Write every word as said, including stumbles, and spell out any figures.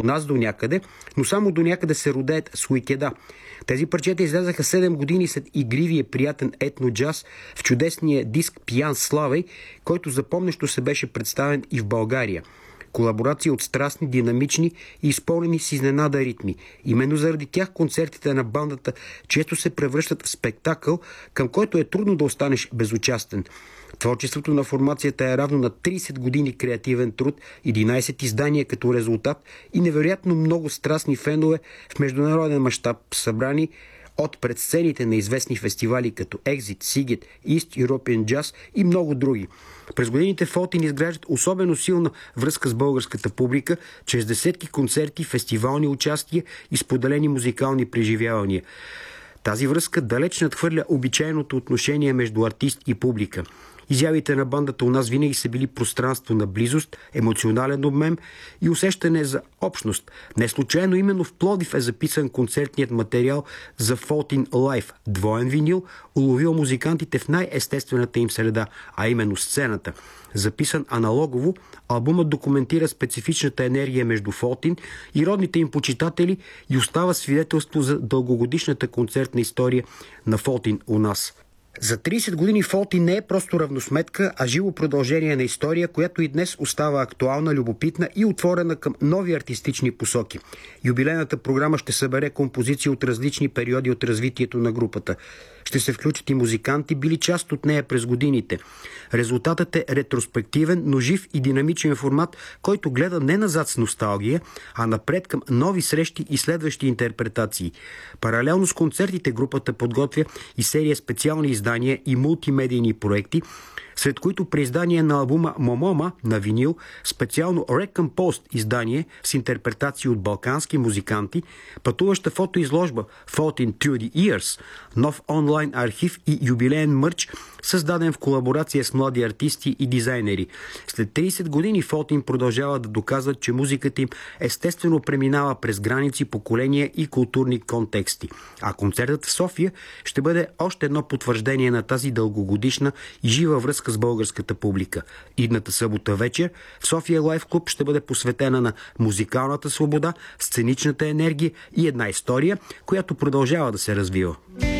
у нас до някъде, но само до някъде се родеят с уикеда. Тези парчета излязаха седем години след игривия приятен етно-джаз в чудесния диск Пиян Славей, който запомнещо се беше представен и в България. Колаборации от страстни, динамични и изпълнени с изненада ритми. Именно заради тях концертите на бандата често се превръщат в спектакъл, към който е трудно да останеш безучастен. Творчеството на формацията е равно на трийсет години креативен труд, единайсет издания като резултат и невероятно много страстни фенове в международен мащаб, събрани от предсцените на известни фестивали като Exit, Sigit, East European Jazz и много други. През годините Фолтин изграждат особено силна връзка с българската публика чрез десетки концерти, фестивални участия и споделени музикални преживявания. Тази връзка далеч надхвърля обичайното отношение между артист и публика. Изявите на бандата у нас винаги са били пространство на близост, емоционален обмен и усещане за общност. Не случайно именно в Пловдив е записан концертният материал за Фолтин Live, двоен винил, уловил музикантите в най-естествената им среда, а именно сцената. Записан аналогово, албумът документира специфичната енергия между Фолтин и родните им почитатели и остава свидетелство за дългогодишната концертна история на Фолтин у нас. За трийсет години Фолтин не е просто равносметка, а живо продължение на история, която и днес остава актуална, любопитна и отворена към нови артистични посоки. Юбилейната програма ще събере композиции от различни периоди от развитието на групата. Ще се включат и музиканти, били част от нея през годините. Резултатът е ретроспективен, но жив и динамичен формат, който гледа не назад с носталгия, а напред към нови срещи и следващи интерпретации. Паралелно с концертите групата подготвя и серия специални издания и мултимедийни проекти, сред които преиздание на албума Момома на винил, специално Recomposed издание с интерпретации от балкански музиканти, пътуваща фотоизложба Фолтин Through the Years, нов онлайн архив и юбилеен мърч, създаден в колаборация с млади артисти и дизайнери. След трийсет години Фолтин продължава да доказват, че музиката им естествено преминава през граници, поколения и културни контексти. А концертът в София ще бъде още едно потвърждение на тази дългогодишна и жива връзка с българската публика. Идната събота вечер в София Лайф Клуб ще бъде посветена на музикалната свобода, сценичната енергия и една история, която продължава да се развива.